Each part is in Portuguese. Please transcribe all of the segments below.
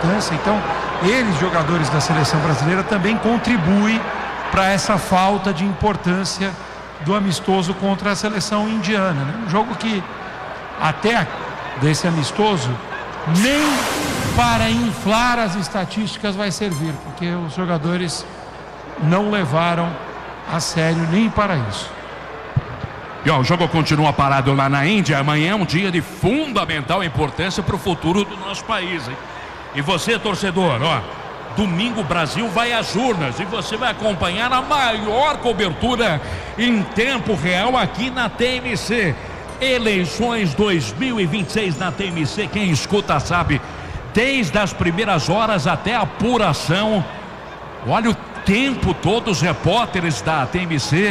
distância. Então, eles, jogadores da seleção brasileira, também contribuem para essa falta de importância do amistoso contra a seleção indiana, né? Um jogo que até desse amistoso nem para inflar as estatísticas vai servir, porque os jogadores não levaram a sério nem para isso. E ó, o jogo continua parado lá na Índia. Amanhã é um dia de fundamental importância para o futuro do nosso país, hein? E você, torcedor, ó, domingo o Brasil vai às urnas e você vai acompanhar a maior cobertura em tempo real aqui na TMC. Eleições 2026 na TMC, quem escuta sabe, desde as primeiras horas até a apuração. Olha o tempo todo, os repórteres da TMC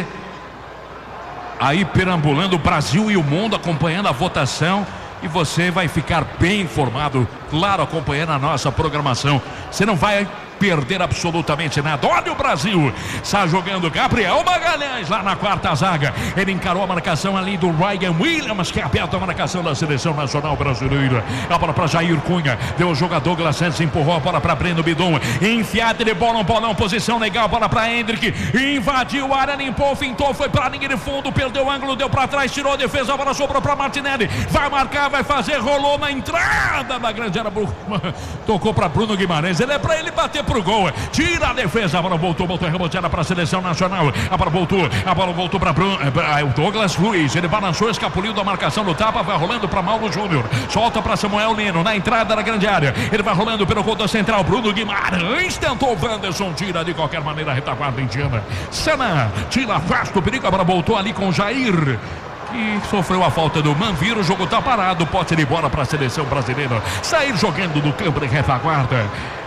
aí perambulando o Brasil e o mundo, acompanhando a votação. E você vai ficar bem informado, claro, acompanhando a nossa programação. Você não vai perder absolutamente nada. Olha o Brasil, está jogando Gabriel Magalhães lá na quarta zaga. Ele encarou a marcação ali do Ryan Williams, que aperta a marcação da seleção nacional brasileira. A bola para Jair Cunha, deu o jogador Douglas Santos, empurrou a bola para Breno Bidon, enfiada de bola, um bolão, posição legal, bola para Hendrick, invadiu a área, limpou, fintou, foi para a linha de fundo, perdeu o ângulo, deu para trás, tirou a defesa, a bola sobrou para Martinelli, vai marcar, vai fazer, rolou na entrada da grande área, tocou para Bruno Guimarães, ele é para ele bater pro gol, tira a defesa, a bola voltou reboteada para a seleção nacional, a bola voltou para o Douglas Luiz, ele balançou, escapuliu da marcação do tapa, vai rolando para Mauro Júnior, solta para Samuel Lino, na entrada da grande área, ele vai rolando pelo gol da central, Bruno Guimarães tentou, Wanderson tira de qualquer maneira a retaguarda indiana, Senna tira, afasta o perigo, a bola voltou ali com Jair, que sofreu a falta do Manvir, o jogo está parado, pode ir embora para a seleção brasileira, sair jogando do campo de retaguarda.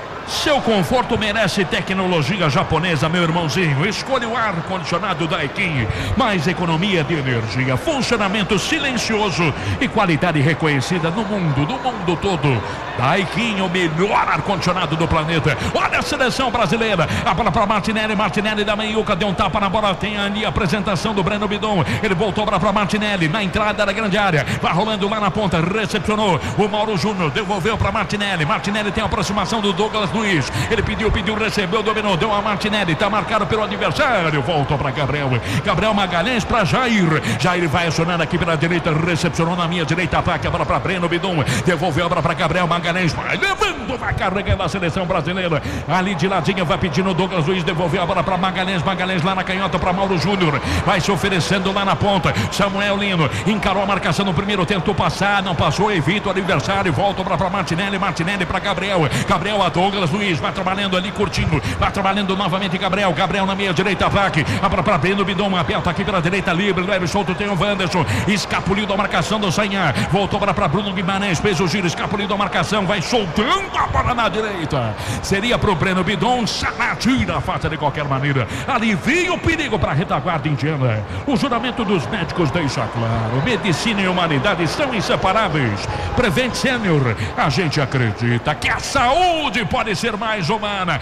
Seu conforto merece tecnologia japonesa, meu irmãozinho. Escolha o ar-condicionado Daikin. Mais economia de energia, funcionamento silencioso e qualidade reconhecida no mundo todo. Daikin, o melhor ar-condicionado do planeta. Olha a seleção brasileira. A bola para Martinelli da meiuca, deu um tapa na bola. Tem ali a apresentação do Breno Bidon. Ele voltou para Martinelli, na entrada da grande área. Vai rolando lá na ponta, recepcionou. O Mauro Júnior devolveu para Martinelli. Martinelli tem a aproximação do Douglas Luiz. Ele pediu, recebeu, dominou, deu a Martinelli, tá marcado pelo adversário, voltou para Gabriel Magalhães para Jair vai acionando aqui pela direita, recepcionou na minha direita, ataque, a bola para Breno Bidon, devolveu a bola para Gabriel Magalhães, vai levando, vai carregando a seleção brasileira, ali de ladinho vai pedindo o Douglas Luiz, devolveu a bola para Magalhães lá na canhota para Mauro Júnior, vai se oferecendo lá na ponta, Samuel Lino, encarou a marcação no primeiro, tentou passar, não passou, evita o adversário, volta para Martinelli para Gabriel a Douglas Luiz, vai trabalhando ali, curtindo, vai trabalhando novamente Gabriel na meia direita, ataque, para Breno Bidon, aperta aqui pela direita, livre, leve, solto, tem o Wanderson, escapuliu da marcação do Sainha, voltou para Bruno Guimarães, fez o giro, escapuliu da marcação, vai soltando a bola na direita, seria pro Breno Bidon, Salah tira a falta de qualquer maneira, alivia o perigo para a retaguarda indiana. O juramento dos médicos deixa claro, medicina e humanidade são inseparáveis. Prevent Senior, a gente acredita que a saúde pode ser mais humana.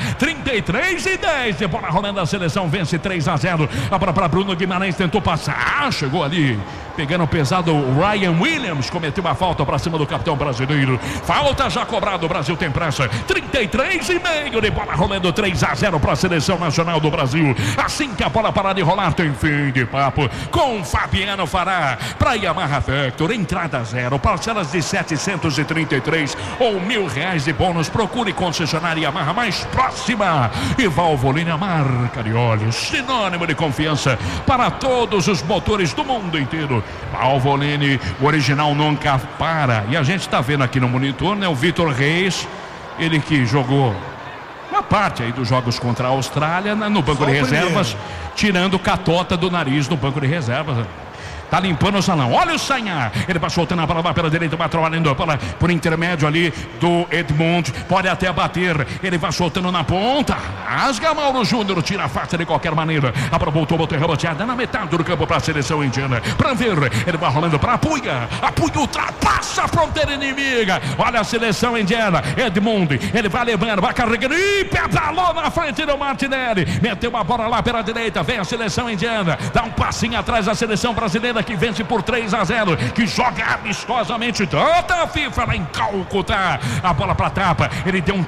33-10 de bola rolando, a seleção vence 3-0. A bola para Bruno Guimarães, tentou passar, chegou ali pegando pesado, o Ryan Williams cometeu uma falta para cima do capitão brasileiro. Falta já cobrada, o Brasil tem pressa. 33,5 de bola rolando, 3-0 para a seleção nacional do Brasil. Assim que a bola parar de rolar, tem fim de papo com Fabiano Fará para Yamaha Factor, entrada zero, parcelas de 733 ou R$1.000 de bônus. Procure concessionária Yamaha mais próxima. E Valvoline, a marca de óleo, sinônimo de confiança para todos os motores do mundo inteiro. Valvoline, o original nunca para. E a gente está vendo aqui no monitor, né, o Vitor Reis, ele que jogou uma parte aí dos jogos contra a Austrália no banco de reservas, tirando catota do nariz no banco de reservas. Tá limpando o salão. Olha o Sainha. Ele vai soltando a bola lá pela direita, vai trabalhando a bola por intermédio ali do Edmond. Pode até bater. Ele vai soltando na ponta. Rasga Mauro Júnior, tira a faixa de qualquer maneira. A bola voltou reboteada na metade do campo para a seleção indiana. Para ver, ele vai rolando para Apuia. Apuia ultrapassa a fronteira inimiga. Olha a seleção indiana. Edmond, ele vai levando, vai carregando. E pedalou na frente do Martinelli. Meteu a bola lá pela direita. Vem a seleção indiana. Dá um passinho atrás da seleção brasileira, que vence por 3-0, que joga amistosamente. Toda a FIFA lá em Calcutá. A bola para tapa, ele deu um